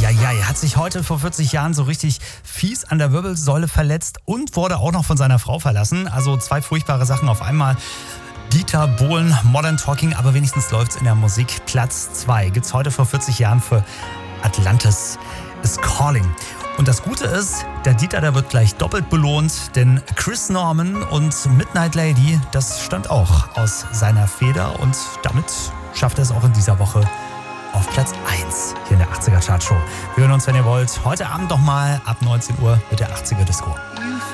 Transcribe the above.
Eieiei, hat sich heute vor 40 Jahren so richtig fies an der Wirbelsäule verletzt und wurde auch noch von seiner Frau verlassen. Also 2 furchtbare Sachen auf einmal. Dieter Bohlen, Modern Talking, aber wenigstens läuft's in der Musik. Platz 2 gibt's heute vor 40 Jahren für Atlantis is Calling. Und das Gute ist, der Dieter, der wird gleich doppelt belohnt, denn Chris Norman und Midnight Lady, das stammt auch aus seiner Feder und damit schafft er es auch in dieser Woche auf Platz 1 hier in der 80er Chartshow. Wir hören uns, wenn ihr wollt, heute Abend nochmal ab 19 Uhr mit der 80er Disco.